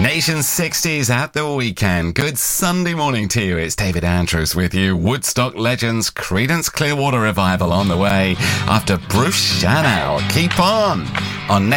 Nation 60s at the weekend. Good Sunday morning to you. It's David Andrews with you. Woodstock legends, Creedence Clearwater Revival on the way after Bruce Shannon. Keep on